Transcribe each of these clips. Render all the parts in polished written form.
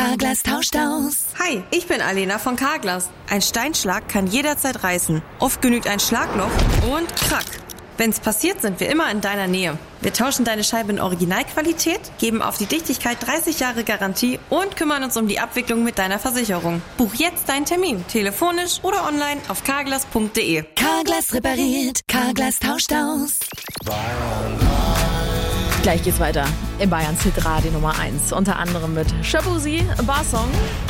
Carglass tauscht aus. Hi, ich bin Alena von Carglass. Ein Steinschlag kann jederzeit reißen. Oft genügt ein Schlagloch und krack. Wenn's passiert, sind wir immer in deiner Nähe. Wir tauschen deine Scheibe in Originalqualität, geben auf die Dichtigkeit 30 Jahre Garantie und kümmern uns um die Abwicklung mit deiner Versicherung. Buch jetzt deinen Termin, telefonisch oder online auf carglass.de. Carglass repariert, Carglass tauscht aus. Gleich geht's weiter in Bayerns Hitradio Nummer 1. Unter anderem mit Shabuzi, Barsong.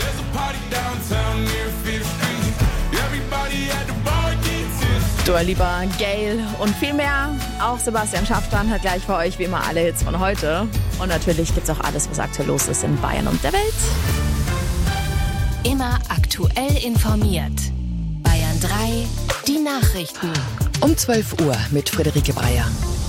Dua Lipa, Gayle und viel mehr. Auch Sebastian Schaffran hat gleich für euch wie immer alle Hits von heute. Und natürlich gibt's auch alles, was aktuell los ist in Bayern und der Welt. Immer aktuell informiert. Bayern 3, die Nachrichten. Um 12 Uhr mit Friederike Breyer.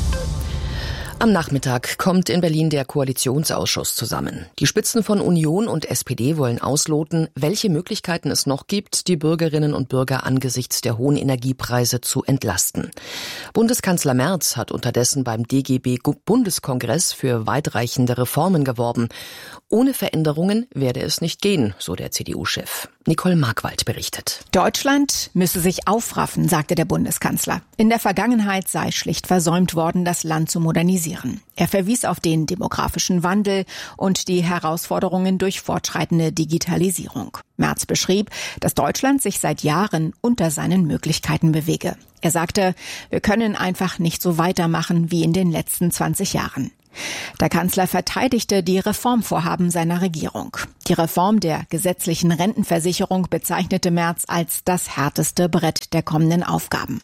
Am Nachmittag kommt in Berlin der Koalitionsausschuss zusammen. Die Spitzen von Union und SPD wollen ausloten, welche Möglichkeiten es noch gibt, die Bürgerinnen und Bürger angesichts der hohen Energiepreise zu entlasten. Bundeskanzler Merz hat unterdessen beim DGB-Bundeskongress für weitreichende Reformen geworben. Ohne Veränderungen werde es nicht gehen, so der CDU-Chef. Nicole Markwald berichtet. Deutschland müsse sich aufraffen, sagte der Bundeskanzler. In der Vergangenheit sei schlicht versäumt worden, das Land zu modernisieren. Er verwies auf den demografischen Wandel und die Herausforderungen durch fortschreitende Digitalisierung. Merz beschrieb, dass Deutschland sich seit Jahren unter seinen Möglichkeiten bewege. Er sagte, wir können einfach nicht so weitermachen wie in den letzten 20 Jahren. Der Kanzler verteidigte die Reformvorhaben seiner Regierung. Die Reform der gesetzlichen Rentenversicherung bezeichnete Merz als das härteste Brett der kommenden Aufgaben.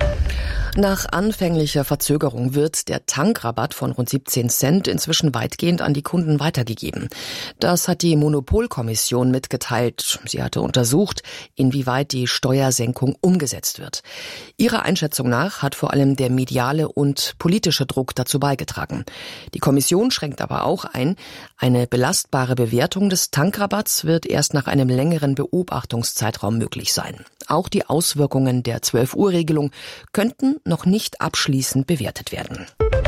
Nach anfänglicher Verzögerung wird der Tankrabatt von rund 17 Cent inzwischen weitgehend an die Kunden weitergegeben. Das hat die Monopolkommission mitgeteilt. Sie hatte untersucht, inwieweit die Steuersenkung umgesetzt wird. Ihrer Einschätzung nach hat vor allem der mediale und politische Druck dazu beigetragen. Die Kommission schränkt aber auch ein, eine belastbare Bewertung des Tankrabatts wird erst nach einem längeren Beobachtungszeitraum möglich sein. Auch die Auswirkungen der 12-Uhr-Regelung könnten noch nicht abschließend bewertet werden.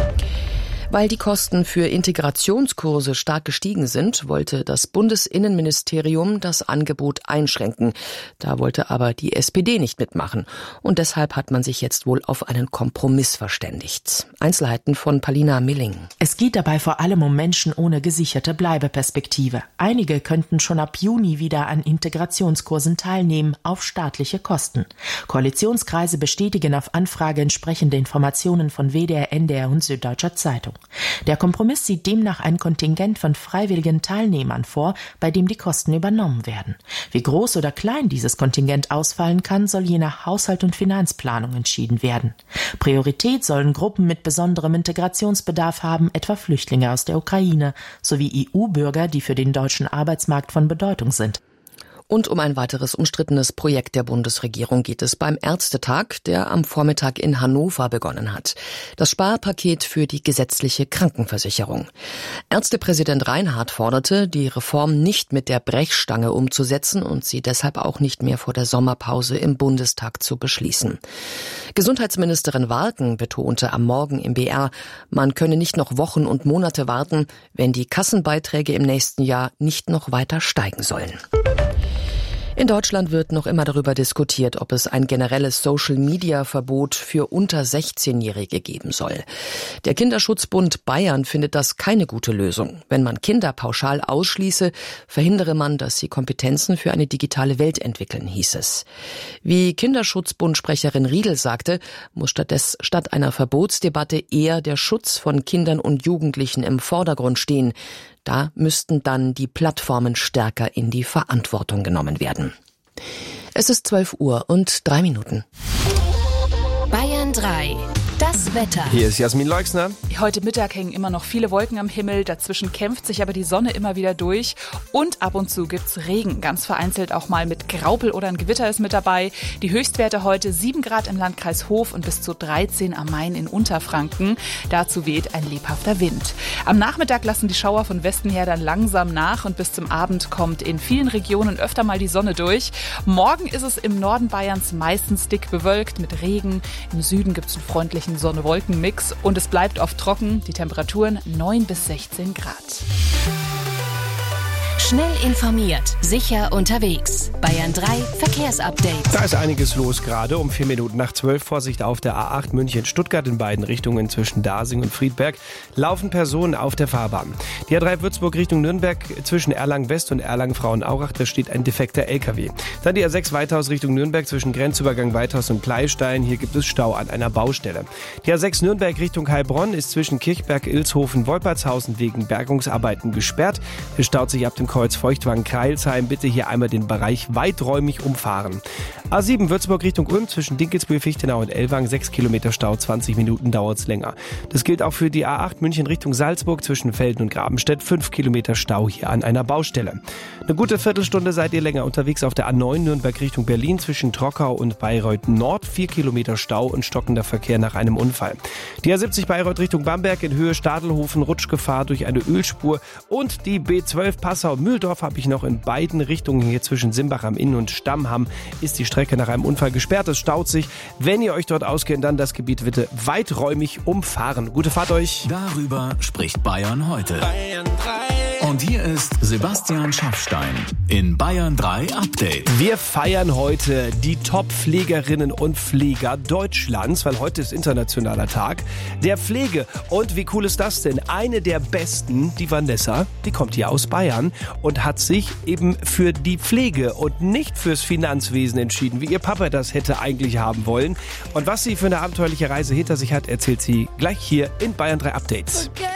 Weil die Kosten für Integrationskurse stark gestiegen sind, wollte das Bundesinnenministerium das Angebot einschränken. Da wollte aber die SPD nicht mitmachen. Und deshalb hat man sich jetzt wohl auf einen Kompromiss verständigt. Einzelheiten von Palina Milling. Es geht dabei vor allem um Menschen ohne gesicherte Bleibeperspektive. Einige könnten schon ab Juni wieder an Integrationskursen teilnehmen, auf staatliche Kosten. Koalitionskreise bestätigen auf Anfrage entsprechende Informationen von WDR, NDR und Süddeutscher Zeitung. Der Kompromiss sieht demnach ein Kontingent von freiwilligen Teilnehmern vor, bei dem die Kosten übernommen werden. Wie groß oder klein dieses Kontingent ausfallen kann, soll je nach Haushalt und Finanzplanung entschieden werden. Priorität sollen Gruppen mit besonderem Integrationsbedarf haben, etwa Flüchtlinge aus der Ukraine, sowie EU-Bürger, die für den deutschen Arbeitsmarkt von Bedeutung sind. Und um ein weiteres umstrittenes Projekt der Bundesregierung geht es beim Ärztetag, der am Vormittag in Hannover begonnen hat. Das Sparpaket für die gesetzliche Krankenversicherung. Ärztepräsident Reinhardt forderte, die Reform nicht mit der Brechstange umzusetzen und sie deshalb auch nicht mehr vor der Sommerpause im Bundestag zu beschließen. Gesundheitsministerin Warken betonte am Morgen im BR, man könne nicht noch Wochen und Monate warten, wenn die Kassenbeiträge im nächsten Jahr nicht noch weiter steigen sollen. In Deutschland wird noch immer darüber diskutiert, ob es ein generelles Social-Media-Verbot für unter 16-Jährige geben soll. Der Kinderschutzbund Bayern findet das keine gute Lösung. Wenn man Kinder pauschal ausschließe, verhindere man, dass sie Kompetenzen für eine digitale Welt entwickeln, hieß es. Wie Kinderschutzbund-Sprecherin Riedel sagte, muss statt einer Verbotsdebatte eher der Schutz von Kindern und Jugendlichen im Vordergrund stehen. Da müssten dann die Plattformen stärker in die Verantwortung genommen werden. Es ist 12:03. Bayern 3. Das Wetter. Hier ist Jasmin Leixner. Heute Mittag hängen immer noch viele Wolken am Himmel. Dazwischen kämpft sich aber die Sonne immer wieder durch. Und ab und zu gibt's Regen. Ganz vereinzelt auch mal mit Graupel oder ein Gewitter ist mit dabei. Die Höchstwerte heute 7 Grad im Landkreis Hof und bis zu 13 am Main in Unterfranken. Dazu weht ein lebhafter Wind. Am Nachmittag lassen die Schauer von Westen her dann langsam nach. Und bis zum Abend kommt in vielen Regionen öfter mal die Sonne durch. Morgen ist es im Norden Bayerns meistens dick bewölkt mit Regen. Im Süden gibt's einen freundlichen Sonne-Wolken-Mix und es bleibt oft trocken, die Temperaturen 9 bis 16 Grad. Schnell informiert, sicher unterwegs. Bayern 3 Verkehrsupdate. Da ist einiges los gerade. Um 4 Minuten nach 12. Vorsicht auf der A8 München-Stuttgart in beiden Richtungen zwischen Dasing und Friedberg. Laufen Personen auf der Fahrbahn. Die A3 Würzburg Richtung Nürnberg zwischen Erlangen-West und Erlangen-Frauenaurach. Da steht ein defekter LKW. Dann die A6 Weithaus Richtung Nürnberg zwischen Grenzübergang Weithaus und Kleistein. Hier gibt es Stau an einer Baustelle. Die A6 Nürnberg Richtung Heilbronn ist zwischen Kirchberg, Ilshofen, Wolpertshausen wegen Bergungsarbeiten gesperrt. Es staut sich ab dem Kreuz Feuchtwagen-Kreilsheim. Bitte hier einmal den Bereich weiträumig umfahren. A7 Würzburg Richtung Ulm zwischen Dinkelsbühl, Fichtenau und Ellwangen. 6 Kilometer Stau, 20 Minuten dauert's länger. Das gilt auch für die A8 München Richtung Salzburg zwischen Velden und Grabenstedt. 5 Kilometer Stau hier an einer Baustelle. Eine gute Viertelstunde seid ihr länger unterwegs auf der A9 Nürnberg Richtung Berlin zwischen Trockau und Bayreuth Nord. 4 Kilometer Stau und stockender Verkehr nach einem Unfall. Die A70 Bayreuth Richtung Bamberg in Höhe Stadelhofen, Rutschgefahr durch eine Ölspur. Und die B12 Passau-Mühldorf habe ich noch in beiden Richtungen hier zwischen Simbach am Inn und Stammham ist die Strecke nach einem Unfall gesperrt. Es staut sich. Wenn ihr euch dort auskennt, dann das Gebiet bitte weiträumig umfahren. Gute Fahrt euch. Darüber spricht Bayern heute. Bayern 3. Und hier ist Sebastian Schaffstein in Bayern 3 Update. Wir feiern heute die Top-Pflegerinnen und Pfleger Deutschlands, weil heute ist internationaler Tag der Pflege. Und wie cool ist das denn? Eine der besten, die Vanessa, die kommt hier aus Bayern und hat sich eben für die Pflege und nicht fürs Finanzwesen entschieden, wie ihr Papa das hätte eigentlich haben wollen. Und was sie für eine abenteuerliche Reise hinter sich hat, erzählt sie gleich hier in Bayern 3 Updates.